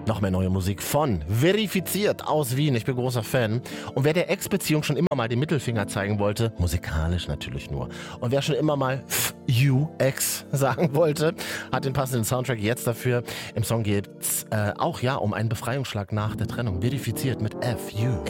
Noch mehr neue Musik von Verifiziert aus Wien. Ich bin großer Fan. Und wer der Ex-Beziehung schon immer mal den Mittelfinger zeigen wollte, musikalisch natürlich nur, und wer schon immer mal you Ex sagen wollte, hat den passenden Soundtrack jetzt dafür. Im Song geht es auch um einen Befreiungsschlag nach der Trennung. Verifiziert mit FU.